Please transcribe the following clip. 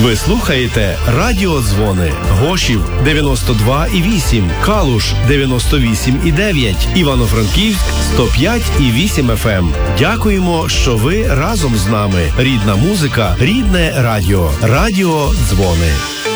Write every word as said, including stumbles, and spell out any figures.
Ви слухаєте Радіодзвони. Гошів дев'яносто два і вісім, Калуш дев'яносто вісім і дев'ять, Івано-Франківськ сто п'ять і вісім еф ем. Дякуємо, що ви разом з нами. Рідна музика, рідне радіо. Радіодзвони.